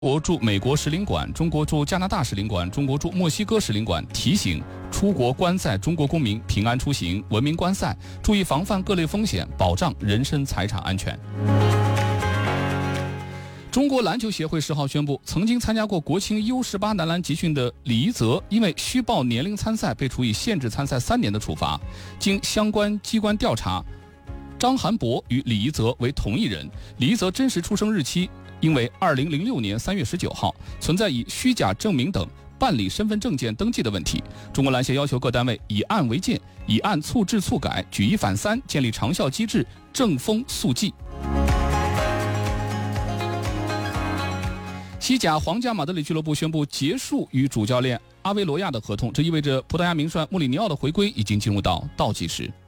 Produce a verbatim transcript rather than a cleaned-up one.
中国驻美国使领馆、中国驻加拿大使领馆、中国驻墨西哥使领馆提醒出国观赛中国公民平安出行、文明观赛，注意防范各类风险，保障人身财产安全。中国篮球协会十号宣布，曾经参加过国青 U 十八男篮集训的李一泽，因为虚报年龄参赛，被处以限制参赛三年的处罚。经相关机关调查，张涵博与李一泽为同一人。李一泽真实出生日期因为二零零六年三月十九号，存在以虚假证明等办理身份证件登记的问题。中国篮协要求各单位以案为鉴，以案促治促改，举一反三，建立长效机制，正风肃纪。西甲皇家马德里俱乐部宣布结束与主教练阿维罗亚的合同，这意味着葡萄牙名帅穆里尼奥的回归已经进入到倒计时。